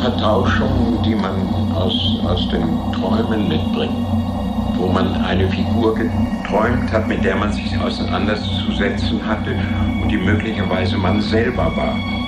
Vertauschung, die man aus den Träumen mitbringt, wo man eine Figur geträumt hat, mit der man sich auseinanderzusetzen hatte und die möglicherweise man selber war.